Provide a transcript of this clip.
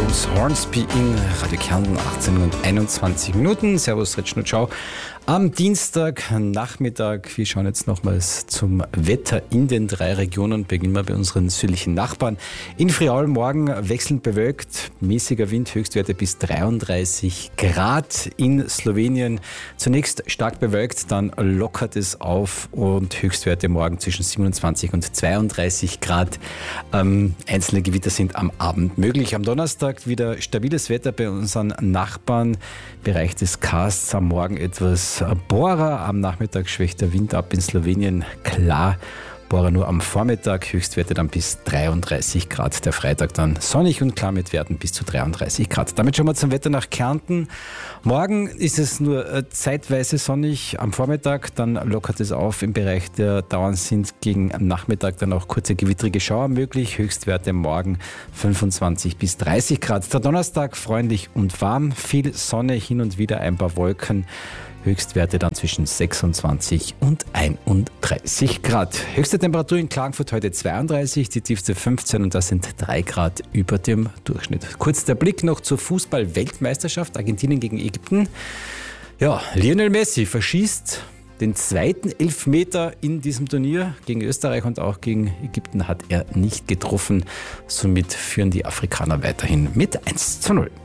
Bruce Hornsby in Radio Kärnten, 18:21. Servus, Retschnut, ciao. Am Dienstagnachmittag, wir schauen jetzt nochmals zum Wetter in den 3 Regionen. Beginnen wir bei unseren südlichen Nachbarn. In Friaul morgen wechselnd bewölkt, mäßiger Wind, Höchstwerte bis 33 Grad. In Slowenien zunächst stark bewölkt, dann lockert es auf und Höchstwerte morgen zwischen 27 und 32 Grad. Einzelne Gewitter sind am Abend möglich. Am Donnerstag wieder stabiles Wetter bei unseren Nachbarn. Bereich des Karsts am Morgen etwas Bora, am Nachmittag schwächt der Wind ab in Slowenien, klar. Bora nur am Vormittag, Höchstwerte dann bis 33 Grad. Der Freitag dann sonnig und klar mit Werten bis zu 33 Grad. Damit schauen wir zum Wetter nach Kärnten. Morgen ist es nur zeitweise sonnig am Vormittag, dann lockert es auf. Im Bereich der Dauern sind gegen Nachmittag dann auch kurze gewittrige Schauer möglich. Höchstwerte morgen 25 bis 30 Grad. Der Donnerstag freundlich und warm, viel Sonne, hin und wieder ein paar Wolken. Höchstwerte dann zwischen 26 und 31 Grad. Höchste Temperatur in Klagenfurt heute 32, die tiefste 15 und das sind 3 Grad über dem Durchschnitt. Kurz der Blick noch zur Fußball-Weltmeisterschaft, Argentinien gegen Ägypten. Ja, Lionel Messi verschießt den zweiten Elfmeter in diesem Turnier. Gegen Österreich und auch gegen Ägypten hat er nicht getroffen. Somit führen die Afrikaner weiterhin mit 1:0.